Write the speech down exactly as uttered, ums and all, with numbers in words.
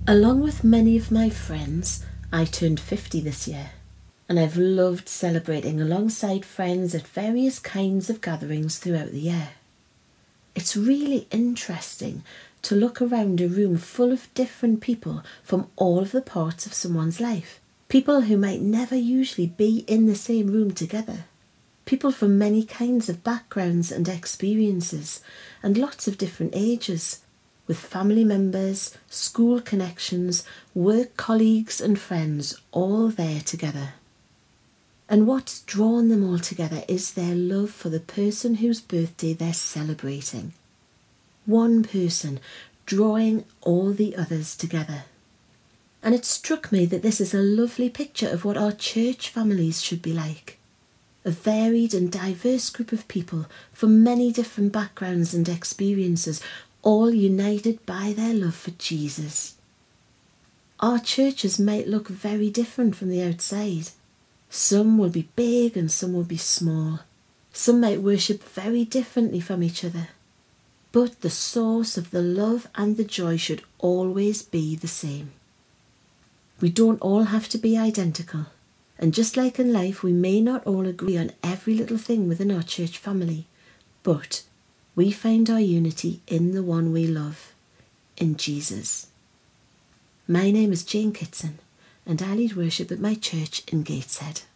Along with many of my friends, I turned fifty this year, and I've loved celebrating alongside friends at various kinds of gatherings throughout the year. It's really interesting to look around a room full of different people from all of the parts of someone's life. People who might never usually be in the same room together. People from many kinds of backgrounds and experiences, and lots of different ages, with family members, school connections, work colleagues and friends all there together. And what's drawn them all together is their love for the person whose birthday they're celebrating. One person drawing all the others together. And it struck me that this is a lovely picture of what our church families should be like. A varied and diverse group of people from many different backgrounds and experiences, all united by their love for Jesus. Our churches might look very different from the outside. Some will be big and some will be small. Some might worship very differently from each other. But the source of the love and the joy should always be the same. We don't all have to be identical, and just like in life, we may not all agree on every little thing within our church family, but we find our unity in the one we love, in Jesus. My name is Jane Kitson, and I lead worship at my church in Gateshead.